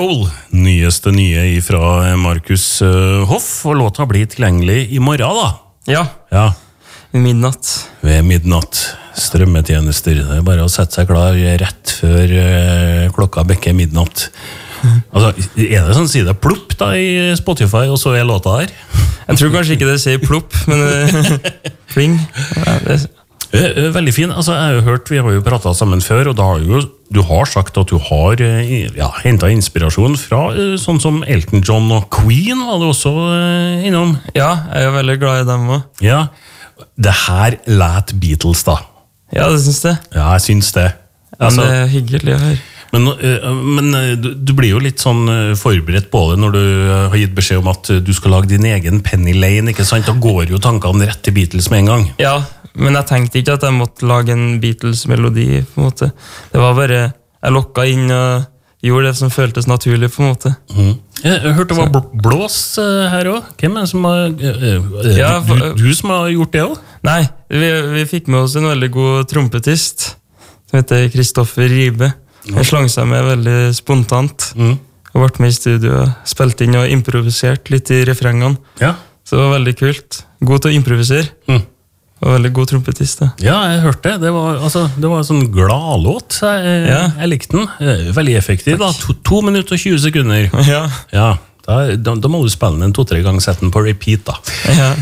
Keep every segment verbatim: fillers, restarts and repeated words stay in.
Roll, nyeste nye fra Markus Hoff, og låta blir tilgjengelig i morgen da. Ja, Ja, i midnatt. ved midnatt. Strømmetjenester, det er bare å sette seg klar rett før eh, klokka bekker midnatt. Altså, er det sånn å si det plopp da i Spotify, og så er låta her? Jeg tror kanskje ikke det sier plopp, men det pling. Ja, det, Eh, eh, Veldig fin, altså jeg har jo hørt, vi har jo pratet sammen før, og da har jo, du har sagt at du har eh, ja, hentet inspirasjon fra eh, sånn som Elton John og Queen, var det også eh, innom? ja, jeg er veldig glad i dem også. Ja, det her lät Beatles da. Ja, det synes jeg. Ja, jeg syns det. Men Altså, det er hyggelig å høre. men eh, men eh, du, du blir jo litt sånn eh, forberedt på det når du eh, har gitt beskjed om at eh, du skal lage din egen Penny Lane, ikke sant? Da går jo tankene rett til Beatles med en gang. Ja, men jeg tenkte ikke at jeg måtte lage en Beatles-melodi, på en måte. Det var bare, jeg lokket inn og gjorde det som føltes naturlig, på en måte. Mhm. Jeg hørte det var bl- blås eh, her også. Hvem er det som har... eh, eh, Ja, du, for- du som har gjort det også? Nei, vi, vi fikk med oss en veldig god trompetist, som heter Kristoffer Ribe. Han slang seg med veldig spontant, Mhm. og ble med i studio, og spilte inn og improvisert litt i refrengene. Ja. Så det var veldig kult. God til å improvisere, Mhm. og veldig god trompetist. Da. Ja, jeg hørte det. Det var, altså, det var en sånn glad låt. Jeg, Ja. jeg likte den. Eh, Veldig effektiv da. To, to minutter og tjue sekunder. Ja, Ja, da, da, da må du spille den to-tre ganger, sette den på repeat da. ja.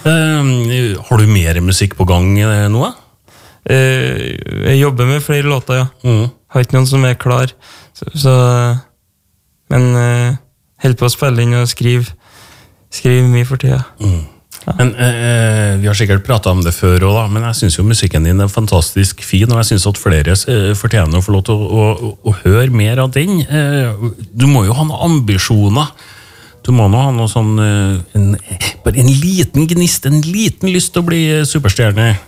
Eh, har du mer musikk på gang eh, nå? Eh, Jeg jobber med flere låter, ja. Mhm. Har ikke noen som er klar. Så, så, men eh, helt på å spille inn og skrive, skrive mye for tida. Men eh, vi har sikkert pratet om det før også, da, men jeg synes jo musikken din er fantastisk fin, og jeg synes at flere eh, fortjener å få lov til å, å, å, å høre mer av den. Eh, du må jo ha noen ambisjoner. Du må nå ha noe sånn, eh, en, bare en liten gnist, en liten lyst til å bli superstjerne.